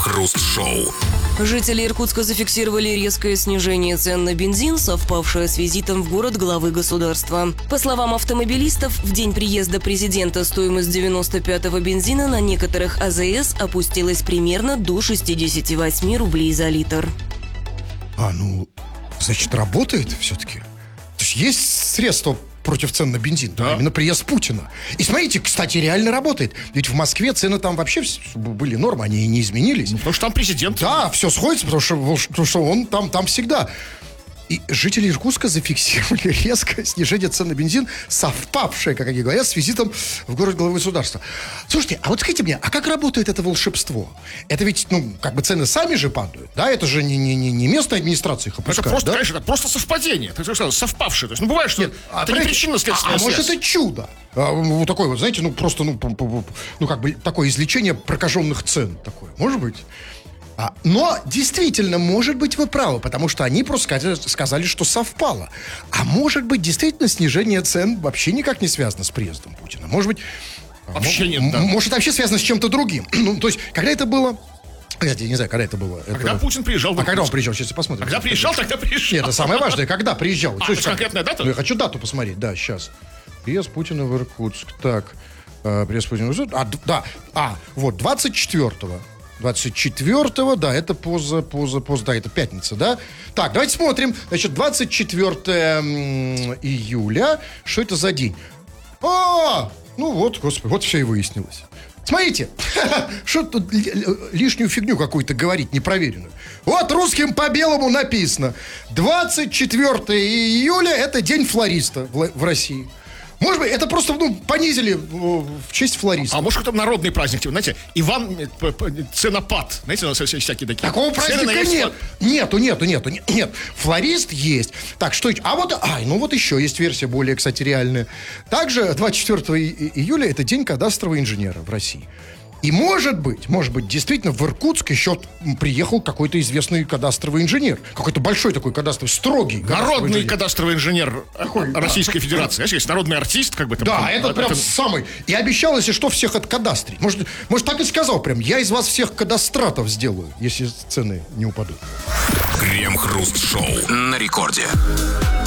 Крем-хруст-шоу. Жители Иркутска зафиксировали резкое снижение цен на бензин, совпавшее с визитом в город главы государства. По словам автомобилистов, в день приезда президента стоимость 95-го бензина на некоторых АЗС опустилась примерно до 68 рублей за литр. Значит, работает все-таки. То есть средства против цен на бензин. Да. Именно приезд Путина. И смотрите, кстати, реально работает. Ведь в Москве цены там вообще были нормы, они и не изменились. Потому что там президент. Да, все сходится, потому что он там всегда. И жители Иркутска зафиксировали резкое снижение цен на бензин, совпавшее, как они говорят, с визитом в город главы государства. Слушайте, а вот скажите мне, а как работает это волшебство? Это ведь, цены сами же падают, да? Это же не местная администрация их опускает, это просто, да? конечно, это просто совпадение. Это что, совпавшее. То есть, бывает, что это не причинно-следственная связь. Может, это чудо? Вот такое вот, знаете, такое излечение прокаженных цен такое. Может быть? Но действительно, может быть, вы правы, потому что они просто сказали, что совпало. А может быть, действительно, снижение цен вообще никак не связано с приездом Путина. Может быть, вообще нет, да. Может, вообще связано с чем-то другим. То есть, когда это было... Я не знаю, когда это было. Когда Путин приезжал. А когда он приезжал? Сейчас посмотрим. Когда приезжал, тогда приезжал. Нет, это самое важное. Когда приезжал? Это конкретная дата? Я хочу дату посмотреть. Да, сейчас. Приезд Путина в Иркутск. Так. Приезд Путина в Иркутск. Вот, 24-го. 24-го, да, это да, это пятница, да? Так, давайте смотрим. Значит, 24 июля. Что это за день? Господи, вот все и выяснилось. Смотрите, что тут лишнюю фигню какую-то говорить, непроверенную. Вот русским по белому написано. 24 июля – это день флориста в России. Может быть, это просто понизили в честь флориста. А может, это народный праздник, знаете, Иван Ценопад. Знаете, у нас всякие такие. Такого праздника нет. Нет. Флорист есть. Так, что... вот еще есть версия более, кстати, реальная. Также 24 июля это день кадастрового инженера в России. И может быть, действительно в Иркутск еще приехал какой-то известный кадастровый инженер. Какой-то большой такой кадастровый, строгий. Народный кадастровый инженер Российской Федерации. Знаешь, есть народный артист, как бы там. Да, это прям самый. И обещал, если что, всех откадастрить. Может, так и сказал прям, я из вас всех кадастратов сделаю, если цены не упадут. Крем-хруст-шоу на рекорде.